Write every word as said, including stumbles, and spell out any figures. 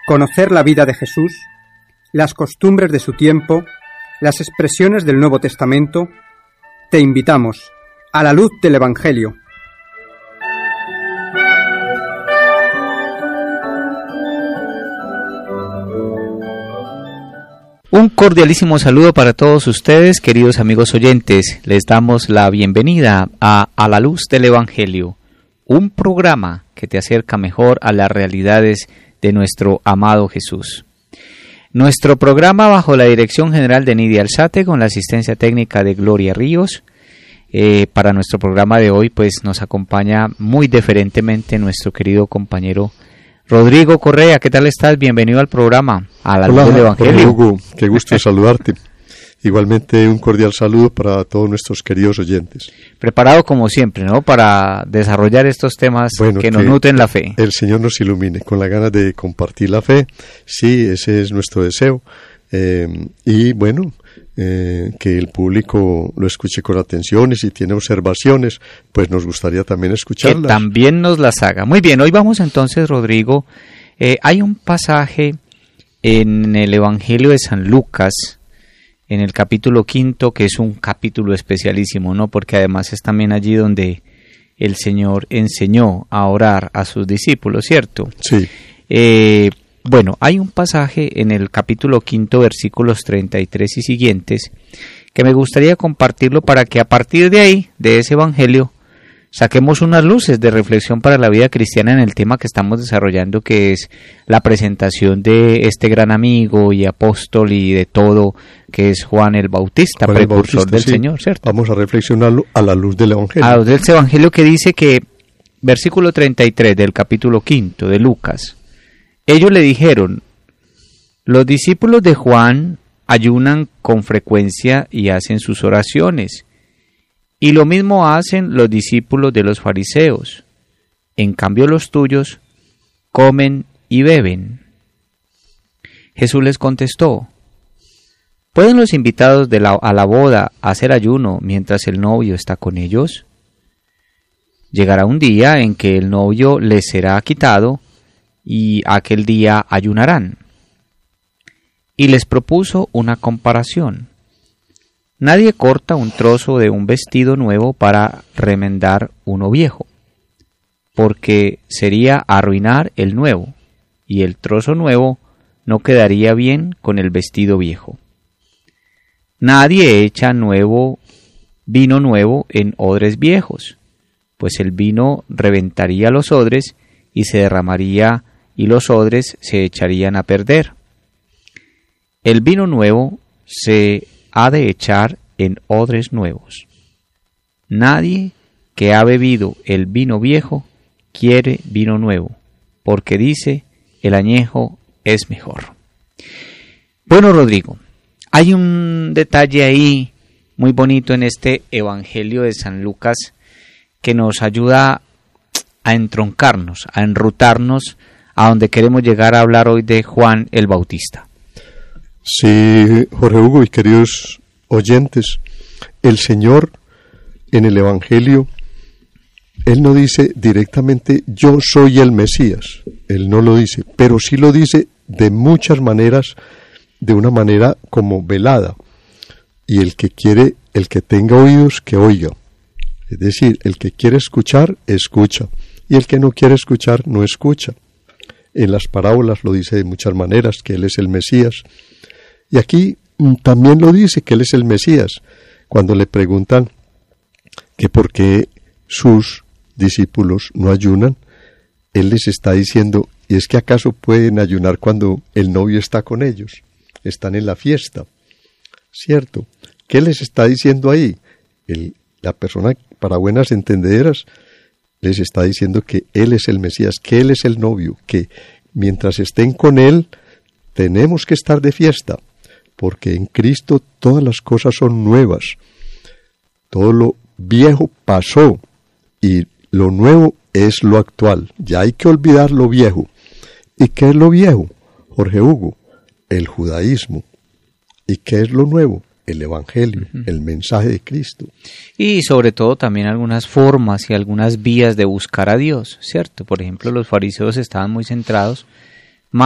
conocer la vida de Jesús, las costumbres de su tiempo, las expresiones del Nuevo Testamento, te invitamos a la luz del Evangelio. Un cordialísimo saludo para todos ustedes, queridos amigos oyentes. Les damos la bienvenida a A la Luz del Evangelio, un programa que te acerca mejor a las realidades de nuestro amado Jesús. Nuestro programa bajo la dirección general de Nidia Alzate, con la asistencia técnica de Gloria Ríos. Eh, para nuestro programa de hoy, pues nos acompaña muy deferentemente nuestro querido compañero Rodrigo Correa. ¿Qué tal estás? Bienvenido al programa A la Luz del Evangelio. Hola, Hugo, qué gusto saludarte. Igualmente un cordial saludo para todos nuestros queridos oyentes. Preparado como siempre, ¿no? Para desarrollar estos temas bueno, que nos que nutren la fe. El Señor nos ilumine con la ganas de compartir la fe. Sí, ese es nuestro deseo. Eh, y bueno, eh, que el público lo escuche con atención, y si tiene observaciones, pues nos gustaría también escucharlas. Que también nos las haga. Muy bien, hoy vamos entonces, Rodrigo. Eh, hay un pasaje en el Evangelio de San Lucas, en el capítulo quinto, que es un capítulo especialísimo, ¿no? Porque además es también allí donde el Señor enseñó a orar a sus discípulos, ¿cierto? Sí. Eh, bueno, hay un pasaje en el capítulo quinto, versículos treinta y tres y siguientes, que me gustaría compartirlo para que a partir de ahí, de ese Evangelio, saquemos unas luces de reflexión para la vida cristiana en el tema que estamos desarrollando, que es la presentación de este gran amigo y apóstol y de todo, que es Juan el Bautista, Juan precursor el Bautista, del sí. Señor, ¿cierto? Vamos a reflexionarlo a la luz del Evangelio. A la luz del Evangelio, que dice que, versículo treinta y tres del capítulo quinto de Lucas, ellos le dijeron: los discípulos de Juan ayunan con frecuencia y hacen sus oraciones, y lo mismo hacen los discípulos de los fariseos. En cambio los tuyos comen y beben. Jesús les contestó: ¿pueden los invitados de la, a la boda hacer ayuno mientras el novio está con ellos? Llegará un día en que el novio les será quitado, y aquel día ayunarán. Y les propuso una comparación. Nadie corta un trozo de un vestido nuevo para remendar uno viejo, porque sería arruinar el nuevo, y el trozo nuevo no quedaría bien con el vestido viejo. Nadie echa nuevo vino nuevo en odres viejos, pues el vino reventaría los odres y se derramaría, y los odres se echarían a perder. El vino nuevo se ha de echar en odres nuevos. Nadie que ha bebido el vino viejo quiere vino nuevo, porque dice: el añejo es mejor. Bueno, Rodrigo, hay un detalle ahí muy bonito en este Evangelio de San Lucas que nos ayuda a entroncarnos, a enrutarnos a donde queremos llegar a hablar hoy de Juan el Bautista. Sí, Jorge Hugo y queridos oyentes, el Señor en el Evangelio, Él no dice directamente yo soy el Mesías, Él no lo dice, pero sí lo dice de muchas maneras, de una manera como velada, y el que quiere, el que tenga oídos, que oiga, es decir, el que quiere escuchar, escucha, y el que no quiere escuchar, no escucha. En las parábolas lo dice de muchas maneras, que Él es el Mesías, y aquí también lo dice, que Él es el Mesías. Cuando le preguntan que por qué sus discípulos no ayunan, Él les está diciendo: ¿y es que acaso pueden ayunar cuando el novio está con ellos? Están en la fiesta, ¿cierto? ¿Qué les está diciendo ahí? El, la persona, para buenas entendederas, les está diciendo que Él es el Mesías, que Él es el novio, que mientras estén con Él, tenemos que estar de fiesta, porque en Cristo todas las cosas son nuevas. Todo lo viejo pasó y lo nuevo es lo actual. Ya hay que olvidar lo viejo. ¿Y qué es lo viejo, Jorge Hugo? El judaísmo. ¿Y qué es lo nuevo? El Evangelio, uh-huh. el mensaje de Cristo. Y sobre todo también algunas formas y algunas vías de buscar a Dios, ¿cierto? Por ejemplo, los fariseos estaban muy centrados